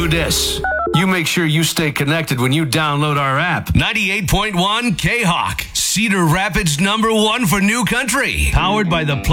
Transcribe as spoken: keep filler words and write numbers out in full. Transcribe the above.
Who dis? You make sure you stay connected when you download our app. ninety-eight point one K-Hawk, Cedar Rapids number one for new country. Powered by the